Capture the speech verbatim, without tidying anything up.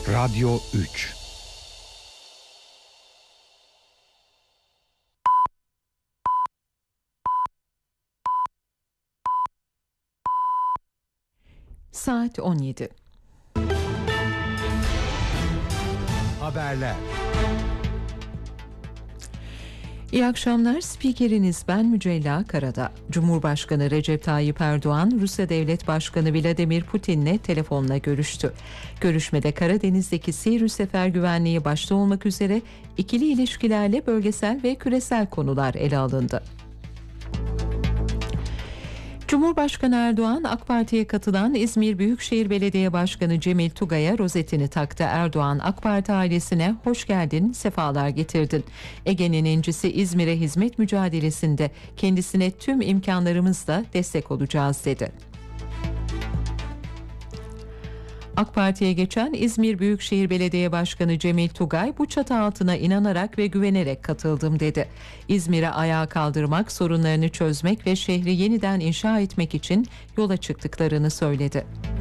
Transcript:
Radyo üç. Saat on yedi. Haberler. İyi akşamlar. Spikeriniz ben Mücella Karada. Cumhurbaşkanı Recep Tayyip Erdoğan, Rusya Devlet Başkanı Vladimir Putin'le telefonla görüştü. Görüşmede Karadeniz'deki Seyir Sefer Güvenliği başta olmak üzere ikili ilişkilerle bölgesel ve küresel konular ele alındı. Cumhurbaşkanı Erdoğan, AK Parti'ye katılan İzmir Büyükşehir Belediye Başkanı Cemil Tugay'a rozetini taktı. Erdoğan, AK Parti ailesine hoş geldin, sefalar getirdin. Ege'nin incisi İzmir'e hizmet mücadelesinde kendisine tüm imkanlarımızla destek olacağız dedi. AK Parti'ye geçen İzmir Büyükşehir Belediye Başkanı Cemil Tugay, bu çatı altına inanarak ve güvenerek katıldım dedi. İzmir'e ayağa kaldırmak, sorunlarını çözmek ve şehri yeniden inşa etmek için yola çıktıklarını söyledi.